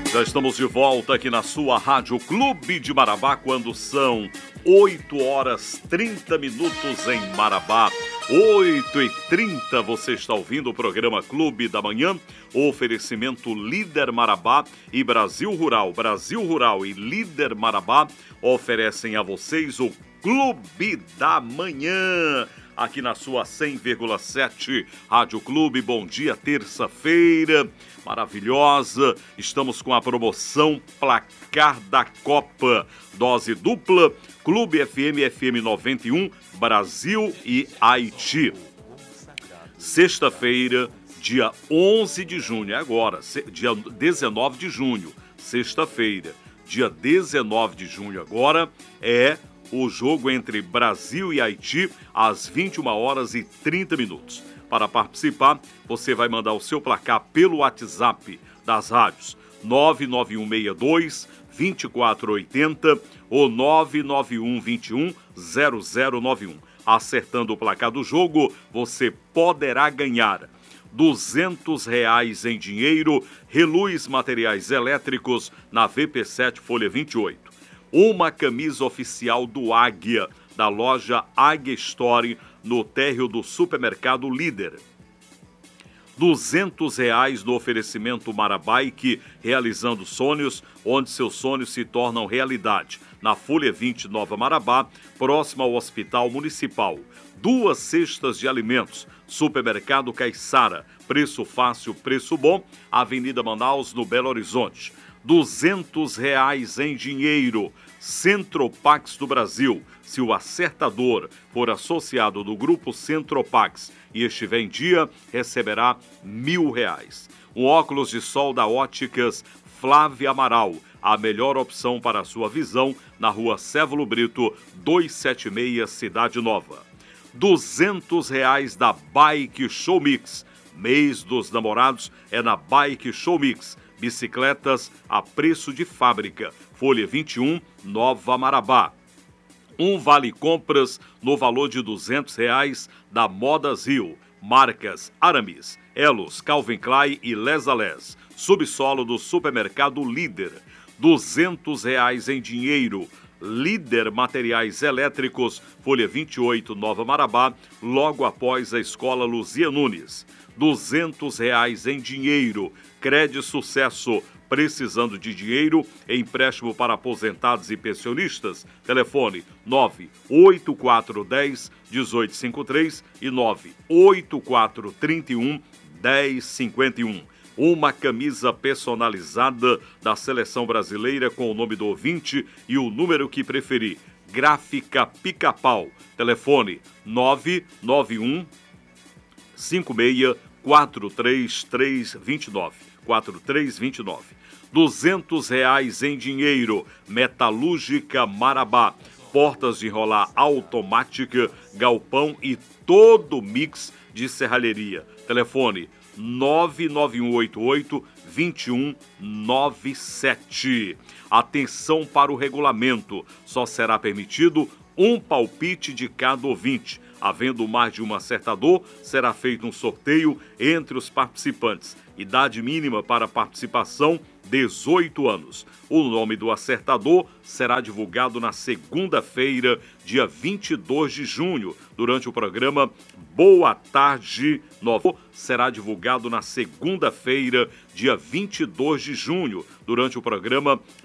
Já estamos de volta aqui na sua Rádio Clube de Marabá, quando são 8 horas 30 minutos em Marabá. 8h30, você está ouvindo o programa Clube da Manhã, oferecimento Líder Marabá e Brasil Rural. Brasil Rural e Líder Marabá oferecem a vocês o Clube da Manhã, aqui na sua 100,7 Rádio Clube. Bom dia, terça-feira maravilhosa. Estamos com a promoção Placar da Copa, dose dupla, Clube FM 91, Brasil e Haiti. Sexta-feira, dia 11 de junho, é agora, dia 19 de junho, sexta-feira, dia 19 de junho agora, é o jogo entre Brasil e Haiti às 21 horas e 30 minutos. Para participar, você vai mandar o seu placar pelo WhatsApp das rádios 99162-2480 ou 99121-0091. Acertando o placar do jogo, você poderá ganhar R$200 em dinheiro, Reluz Materiais Elétricos na VP7 Folha 28. Uma camisa oficial do Águia, da loja Águia Store, no térreo do supermercado Líder. R$200 no oferecimento Marabike, realizando sonhos, onde seus sonhos se tornam realidade. Na Folha 20, Nova Marabá, próximo ao Hospital Municipal. 2 cestas de alimentos. Supermercado Caiçara, preço fácil, preço bom. Avenida Manaus, no Belo Horizonte. R$200 em dinheiro. Centropax do Brasil. Se o acertador for associado do grupo Centropax e estiver em dia, receberá R$1.000. Um óculos de sol da Óticas Flávia Amaral, a melhor opção para a sua visão, na rua Sévulo Brito, 276, Cidade Nova. R$200 da Bike Show Mix. Mês dos namorados é na Bike Show Mix. Bicicletas a preço de fábrica. Folha 21, Nova Marabá. Um vale compras no valor de R$200 da Modas Rio. Marcas Aramis, Elos, Calvin Klein e Les a Les. Subsolo do supermercado Líder. R$200 em dinheiro. Líder Materiais Elétricos, Folha 28, Nova Marabá, logo após a Escola Luzia Nunes. R$200 em dinheiro. Crédito Sucesso. Precisando de dinheiro, empréstimo para aposentados e pensionistas? Telefone 98410-1853 e 98431-1051. Uma camisa personalizada da Seleção Brasileira com o nome do ouvinte e o número que preferir. Gráfica Pica-Pau. Telefone 991 56 43329. 4329. R$200 em dinheiro. Metalúrgica Marabá. Portas de enrolar automática, galpão e todo mix de serralheria. Telefone 99188-2197. Atenção para o regulamento. Só será permitido um palpite de cada ouvinte. Havendo mais de um acertador, será feito um sorteio entre os participantes. Idade mínima para participação, 18 anos. O nome do acertador será divulgado na segunda-feira, dia 22 de junho, durante o programa Boa Tarde Nova. Será divulgado na segunda-feira, dia 22 de junho, durante o programa